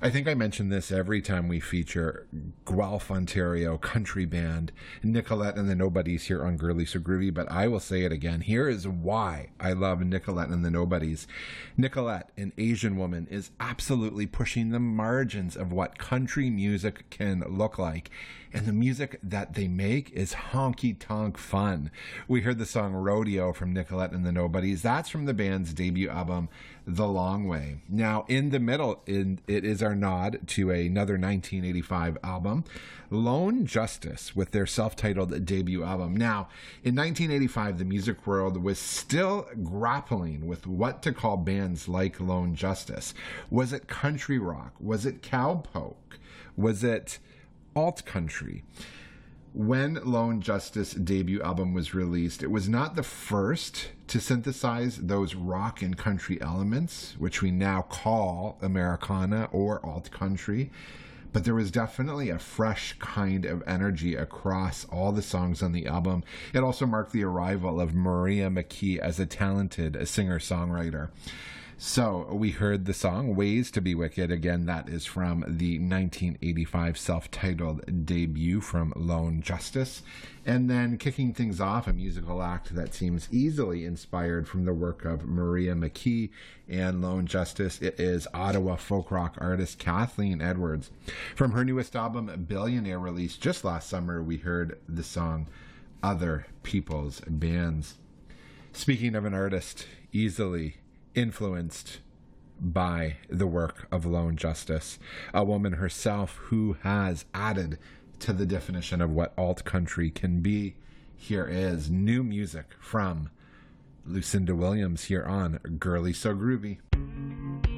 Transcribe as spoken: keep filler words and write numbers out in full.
I think I mention this every time we feature Guelph, Ontario country band Nicolette and the Nobodies here on Girly So Groovy, but I will say it again. Here is why I love Nicolette and the Nobodies. Nicolette, an Asian woman, is absolutely pushing the margins of what country music can look like. And the music that they make is honky-tonk fun. We heard the song Rodeo from Nicolette and the Nobodies. That's from the band's debut album, The Long Way. Now, in the middle, in, it is our nod to another nineteen eighty-five album, Lone Justice, with their self-titled debut album. Now, in nineteen eighty-five, the music world was still grappling with what to call bands like Lone Justice. Was it country rock? Was it cowpoke? Was it alt country? When Lone Justice debut album was released, it was not the first to synthesize those rock and country elements, which we now call Americana or alt country, but there was definitely a fresh kind of energy across all the songs on the album. It also marked the arrival of Maria McKee as a talented singer-songwriter. So we heard the song Ways to Be Wicked. Again, that is from the nineteen eighty-five self-titled debut from Lone Justice. And then kicking things off, a musical act that seems easily inspired from the work of Maria McKee and Lone Justice. It is Ottawa folk rock artist Kathleen Edwards. From her newest album, Billionaire, released just last summer, we heard the song Other People's Bands. Speaking of an artist easily influenced by the work of Lone Justice, a woman herself who has added to the definition of what alt country can be. Here is new music from Lucinda Williams here on Girly So Groovy.